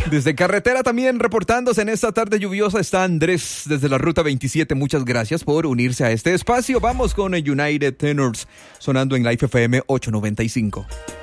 Desde carretera también reportándose en esta tarde lluviosa está Andrés desde la ruta 27. Muchas gracias por unirse a este espacio. Vamos con el United Tenors sonando en Life FM 895.